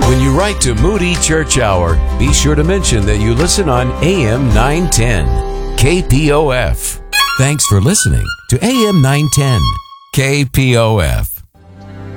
When you write to Moody Church Hour, be sure to mention that you listen on AM 910 KPOF. Thanks for listening to AM 910 KPOF.